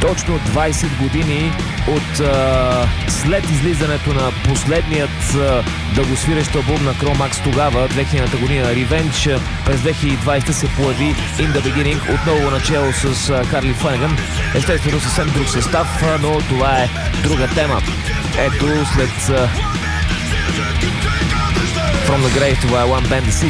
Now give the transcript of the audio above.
точно 20 години от след излизането на последният дългосвирещ албум на Cro-Max тогава, 2000-та година Revenge. През 2020 се появи In The Beginning, отново начало с Карли Фаниган. Естествено съвсем друг състав, но това е друга тема. Ето след From The Grave, това е One Band